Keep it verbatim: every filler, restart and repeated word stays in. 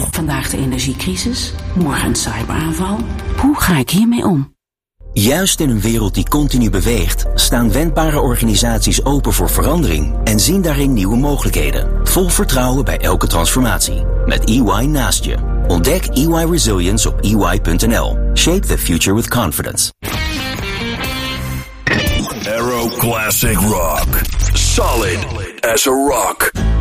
Vandaag de energiecrisis, morgen een cyberaanval. Hoe ga ik hiermee om? Juist in een wereld die continu beweegt, staan wendbare organisaties open voor verandering en zien daarin nieuwe mogelijkheden. Vol vertrouwen bij elke transformatie. Met E Y naast je. Ontdek E Y Resilience op E Y punt N L. Shape the future with confidence. Aero Classic Rock. Solid as a rock.